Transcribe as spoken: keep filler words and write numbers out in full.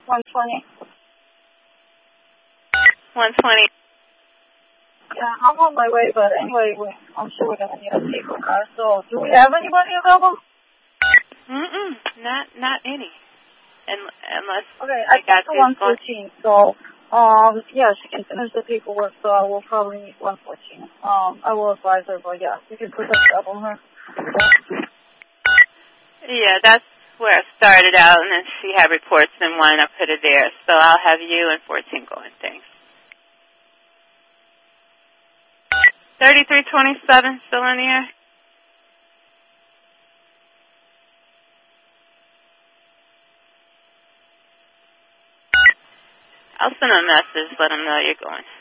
one twenty. one twenty. Yeah, I'm on my way, but anyway, we, I'm sure we're going to need a paper car. So, do we have anybody available? Mm-mm, not not any. And, unless okay, I got the one fourteen, so, um, yeah, she can finish the paperwork, so I will probably need one fourteen. Um, I will advise her, but yeah, you can put that up on her. Yeah, that's where I started out, and then she had reports and wanted to put it there. So I'll have you and fourteen going. Thanks. thirty-three twenty-seven still in the air? I'll send a message, let them know you're going.